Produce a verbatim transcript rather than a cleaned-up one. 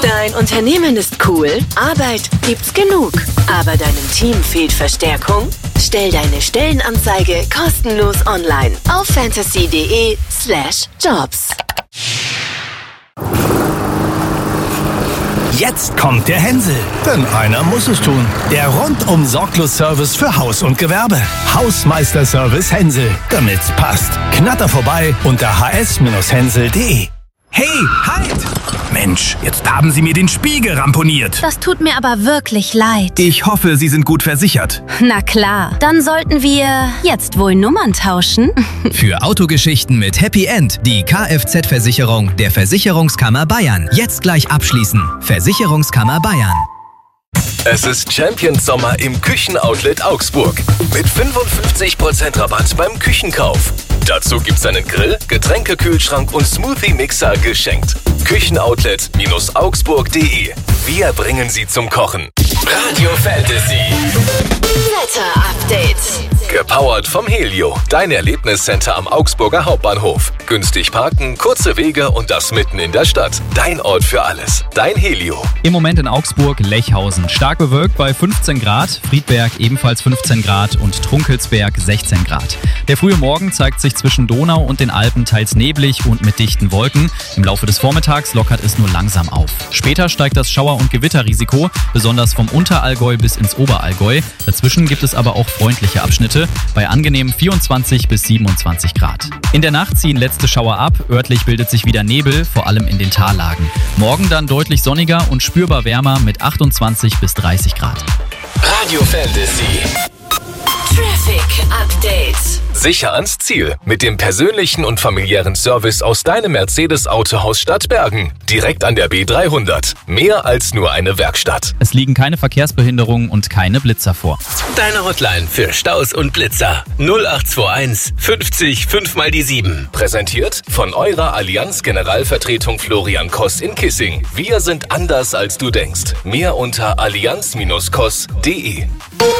Dein Unternehmen ist cool, Arbeit gibt's genug, aber deinem Team fehlt Verstärkung? Stell deine Stellenanzeige kostenlos online auf fantasy.de slash jobs. Jetzt kommt der Hänsel, denn einer muss es tun. Der rundum sorglos Service für Haus und Gewerbe. Hausmeister-Service Hänsel, damit's passt. Knatter vorbei unter h s Hänsel punkt de. Hey, halt! Mensch, jetzt haben Sie mir den Spiegel ramponiert. Das tut mir aber wirklich leid. Ich hoffe, Sie sind gut versichert. Na klar, dann sollten wir jetzt wohl Nummern tauschen. Für Autogeschichten mit Happy End die Kfz-Versicherung der Versicherungskammer Bayern. Jetzt gleich abschließen. Versicherungskammer Bayern. Es ist Champions Sommer im Küchenoutlet Augsburg. Mit fünfundfünfzig Prozent Rabatt beim Küchenkauf. Dazu gibt's einen Grill, Getränkekühlschrank und Smoothie-Mixer geschenkt. Küchenoutlet Augsburg punkt de. Wir bringen Sie zum Kochen. Radio Fantasy. Wetter-Update. Gepowert vom Helio, dein Erlebniscenter am Augsburger Hauptbahnhof. Günstig parken, kurze Wege und das mitten in der Stadt. Dein Ort für alles. Dein Helio. Im Moment in Augsburg, Lechhausen. Stark bewölkt bei fünfzehn Grad, Friedberg ebenfalls fünfzehn Grad und Trunkelsberg sechzehn Grad. Der frühe Morgen zeigt sich zwischen Donau und den Alpen teils neblig und mit dichten Wolken. Im Laufe des Vormittags lockert es nur langsam auf. Später steigt das Schauer- und Gewitterrisiko, besonders vom Unterallgäu bis ins Oberallgäu. Dazwischen gibt es aber auch freundliche Abschnitte bei angenehmen vierundzwanzig bis siebenundzwanzig Grad. In der Nacht ziehen letzte Schauer ab, örtlich bildet sich wieder Nebel, vor allem in den Tallagen. Morgen dann deutlich sonniger und spürbar wärmer mit achtundzwanzig bis dreißig Grad. Radio Fantasy. Traffic Update. Sicher ans Ziel mit dem persönlichen und familiären Service aus deinem Mercedes-Autohaus Stadtbergen. Direkt an der B dreihundert. Mehr als nur eine Werkstatt. Es liegen keine Verkehrsbehinderungen und keine Blitzer vor. Deine Hotline für Staus und Blitzer. null acht zwei eins fünfzig fünf mal die sieben. Präsentiert von eurer Allianz Generalvertretung Florian Koss in Kissing. Wir sind anders als du denkst. Mehr unter allianz Bindestrich koss punkt de.